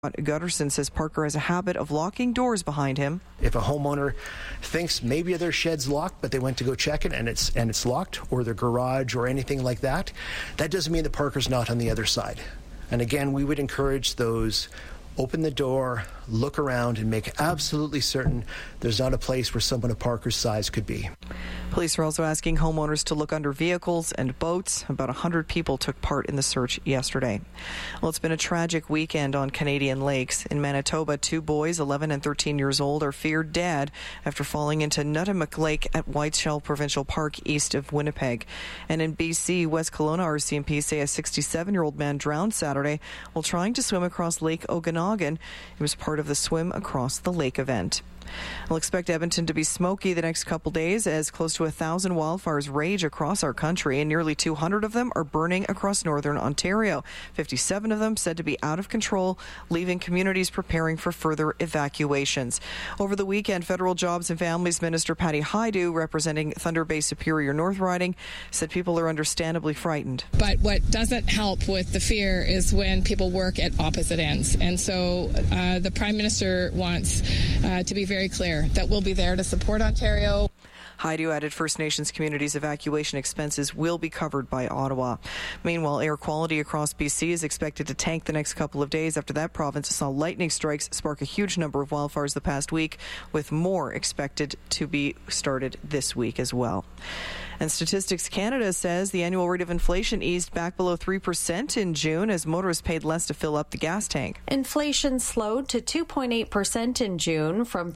Gutterson says Parker has a habit of locking doors behind him. If a homeowner thinks maybe their shed's locked, but they went to go check it and it's locked, or their garage or anything like that, that doesn't mean that Parker's not on the other side. And again, we would encourage those, open the door, look around, and make absolutely certain there's not a place where someone of Parker's size could be. Police are also asking homeowners to look under vehicles and boats. About 100 people took part in the search yesterday. Well, it's been a tragic weekend on Canadian lakes. In Manitoba, 2 boys, 11 and 13 years old, are feared dead after falling into Nutimac Lake at Whiteshell Provincial Park east of Winnipeg. And in BC, West Kelowna RCMP say a 67-year-old man drowned Saturday while trying to swim across Lake Okanagan. It was part of the Swim Across the Lake event. We'll expect Edmonton to be smoky the next couple days as close to 1,000 wildfires rage across our country, and nearly 200 of them are burning across northern Ontario. 57 of them said to be out of control, leaving communities preparing for further evacuations. Over the weekend, Federal Jobs and Families Minister Patty Hajdu, representing Thunder Bay Superior North riding, said people are understandably frightened. But what doesn't help with the fear is when people work at opposite ends. And so the Prime Minister wants to be very clear that we'll be there to support Ontario. Hajdu added First Nations communities' evacuation expenses will be covered by Ottawa. Meanwhile, air quality across BC is expected to tank the next couple of days after that province saw lightning strikes spark a huge number of wildfires the past week, with more expected to be started this week as well. And Statistics Canada says the annual rate of inflation eased back below 3% in June as motorists paid less to fill up the gas tank. Inflation slowed to 2.8% in June from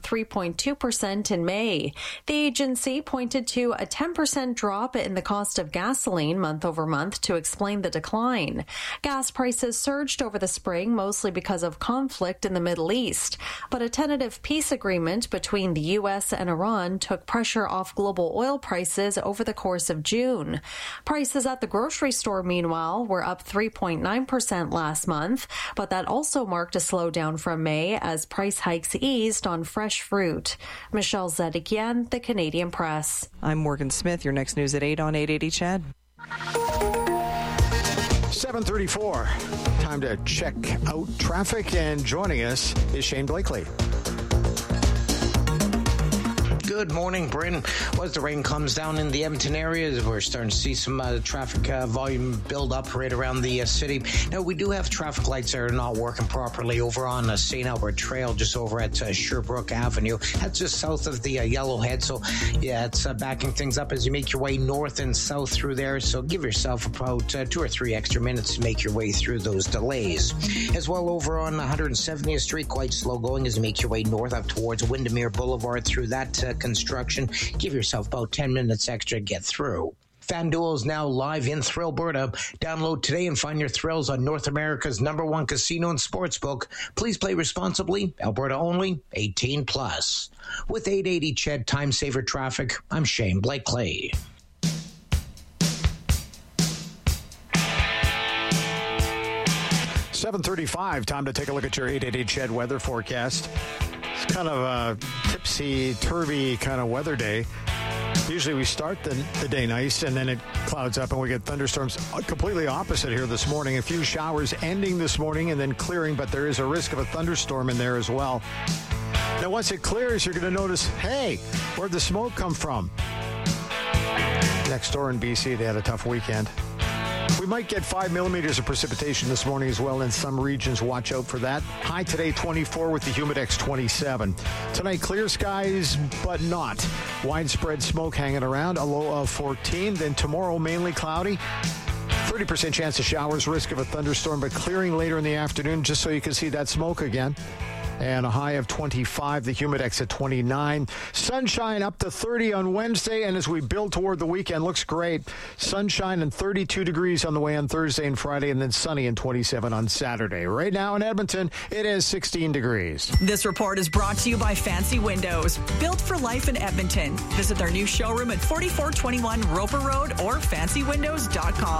3.2% in May. The agency pointed to a 10% drop in the cost of gasoline month over month to explain the decline. Gas prices surged over the spring, mostly because of conflict in the Middle East. But a tentative peace agreement between the U.S. and Iran took pressure off global oil prices over the course of June. Prices at the grocery store, meanwhile, were up 3.9% last month, but that also marked a slowdown from May as price hikes eased on fresh fruit. Michelle Zedekian, The Canadian Press. I'm Morgan Smith. Your next news at 8 on 880 CHED. 7:34. Time to check out traffic, and joining us is Shane Blakely. Good morning, Bryn. As the rain comes down in the Edmonton area, we're starting to see some traffic volume build up right around the city. Now, we do have traffic lights that are not working properly over on St. Albert Trail, just over at Sherbrooke Avenue. That's just south of the Yellowhead. So, yeah, it's backing things up as you make your way north and south through there. So give yourself about 2 or 3 extra minutes to make your way through those delays. As well, over on 170th Street, quite slow going as you make your way north up towards Windermere Boulevard through that construction. Give yourself about 10 minutes extra to get through. FanDuel is now live in Thrillberta. Download today and find your thrills on North America's #1 casino and sportsbook. Please play responsibly. Alberta only. 18+. With 880 CHED Time Saver Traffic, I'm Shane Blakely. $7:35. Time to take a look at your 880 CHED weather forecast. It's kind of a tipsy-turvy kind of weather day. Usually we start the day nice, and then it clouds up, and we get thunderstorms completely opposite here this morning. A few showers ending this morning and then clearing, but there is a risk of a thunderstorm in there as well. Now, once it clears, you're going to notice, hey, where'd the smoke come from? Next door in BC, they had a tough weekend. We might get 5 millimeters of precipitation this morning as well in some regions. Watch out for that. High today, 24 with the Humidex 27. Tonight, clear skies, but not. Widespread smoke hanging around, a low of 14. Then tomorrow, mainly cloudy. 30% chance of showers, risk of a thunderstorm, but clearing later in the afternoon just so you can see that smoke again. And a high of 25, the Humidex at 29. Sunshine up to 30 on Wednesday, and as we build toward the weekend, looks great. Sunshine and 32 degrees on the way on Thursday and Friday, and then sunny and 27 on Saturday. Right now in Edmonton, it is 16 degrees. This report is brought to you by Fancy Windows, built for life in Edmonton. Visit their new showroom at 4421 Roper Road or fancywindows.com.